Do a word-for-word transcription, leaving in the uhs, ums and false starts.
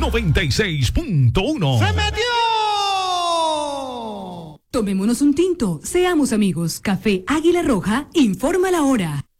noventa y seis punto uno. ¡Se metió! Tomémonos un tinto, seamos amigos. Café Águila Roja informa la hora.